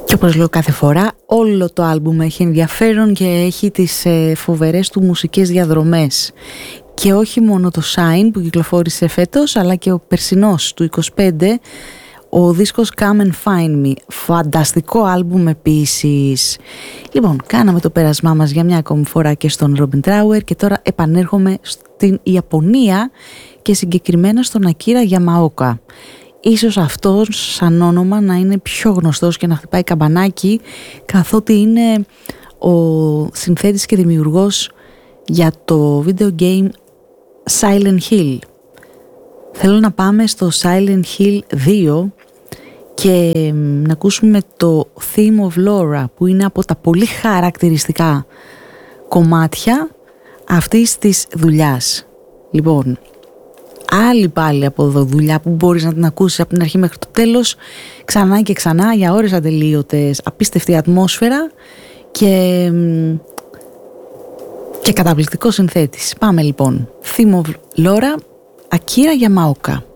Και όπως λέω κάθε φορά, όλο το άλμπουμ έχει ενδιαφέρον και έχει τις φοβερές του μουσικές διαδρομές. Και όχι μόνο το Shine που κυκλοφόρησε φέτος, αλλά και ο περσινός του 25, ο δίσκος Come and Find Me. Φανταστικό άλμπουμ επίσης. Λοιπόν, κάναμε το πέρασμά μας για μια ακόμη φορά και στον Robin Trower και τώρα επανέρχομαι στην Ιαπωνία και συγκεκριμένα στον Ακίρα Γιαμαόκα. Ίσως αυτός σαν όνομα να είναι πιο γνωστός και να χτυπάει καμπανάκι, καθότι είναι ο συνθέτης και δημιουργός για το video game Silent Hill. Θέλω να πάμε στο Silent Hill 2 και να ακούσουμε το Theme of Laura, που είναι από τα πολύ χαρακτηριστικά κομμάτια αυτής της δουλειάς. Λοιπόν, άλλη πάλι από εδώ δουλειά που μπορείς να την ακούσεις από την αρχή μέχρι το τέλος, ξανά και ξανά για ώρες ατελείωτες, απίστευτη ατμόσφαιρα και καταπληκτικό συνθέτης. Πάμε λοιπόν. Theme of Laura, Ακίρα Γιαμαόκα.